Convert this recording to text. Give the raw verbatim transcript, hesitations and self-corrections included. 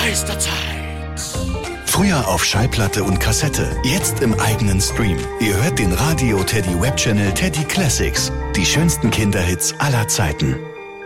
Meisterzeit. Früher auf Schallplatte und Kassette, jetzt im eigenen Stream. Ihr hört den Radio Teddy Webchannel Teddy Classics. Die schönsten Kinderhits aller Zeiten.